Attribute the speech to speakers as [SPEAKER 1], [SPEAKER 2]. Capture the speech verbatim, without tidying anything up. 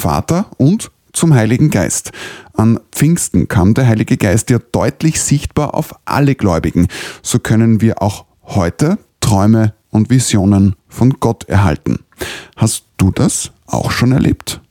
[SPEAKER 1] Vater und zum Heiligen Geist. An Pfingsten kam der Heilige Geist ja deutlich sichtbar auf alle Gläubigen. So können wir auch heute Träume und Visionen von Gott erhalten. Hast du das auch schon erlebt?